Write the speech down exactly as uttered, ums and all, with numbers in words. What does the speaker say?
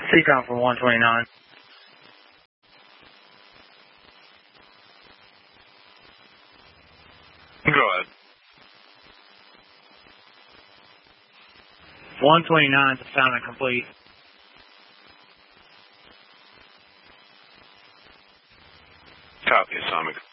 C COM for one twenty-nine. Go ahead. one twenty-nine is assignment complete. Copy, assignment